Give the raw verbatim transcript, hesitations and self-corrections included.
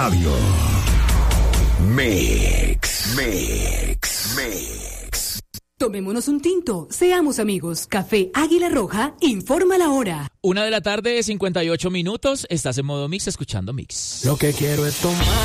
Radio. Mix, mix, mix. Tomémonos un tinto, seamos amigos. Café Águila Roja informa la hora. Una de la tarde, cincuenta y ocho minutos. Estás en modo mix, escuchando Mix. Lo que quiero es tomar.